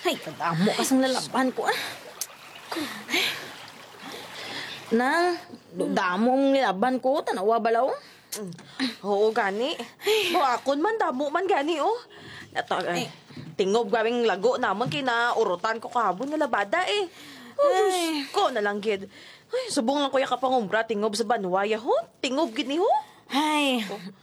Ay, kadamo kasang lalaban ko. Nang, damo ang nilaban ko. Tanawa balaw. Oo, gani. Buakon man, damo man gani, oh. Ay, tingob gawing lago namon kinaurutan ko kahabon nga labada, eh. Oh, Diyos ko na lang, gid. Ay, subong lang kuya kapangumbra, tingob sa banwaya, ho. Tingob gid ni, ho. Ay.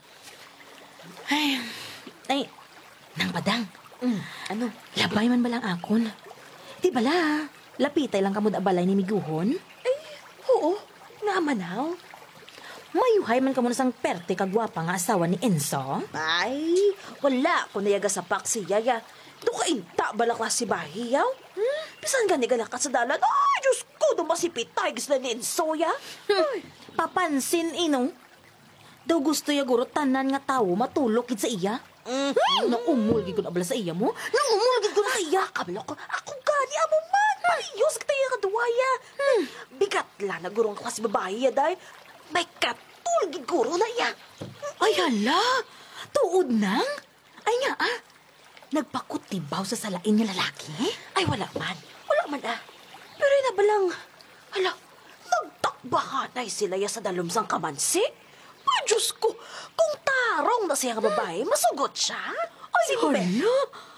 Ay, nang padang. Ano? Labay man balang akon. Di bala, lapitay lang kamod abalay ni Miguhon. Oo, naamanaw. Mayuhay man kamo na sang perte kagwapa nga asawa ni Enzo. Ay, wala ko nayaga sa pak si Yaya. Doon ka inta balak si Bahiyaw. Pisan gani galak ka sa dalan. Ay, Diyos ko, dumasipitay gisla ni Ensoya. Papansin, inong. Daw gusto ya guro tanan nga tawo matulog kid sa iya. Naumulgid ko na bala sa iya mo. Naumulgid ko na sa iya. Kabalo ko, ako gani amo man. Paliyos kita yung kaduwaya. Bigat lang na gurong ko kasi babae ya, day. May katulgid guro na iya. Ay, hala! Tuod nang? Ay nga, nagpakutibaw sa salain niya lalaki? Ay, wala man. Wala man, Pero inabalang, hala, nagtakbahanay sila ya sa dalumsang kamansi. Ay, Diyos ko, kung tarong na siya nga babae, masugot siya. Ay, Hala!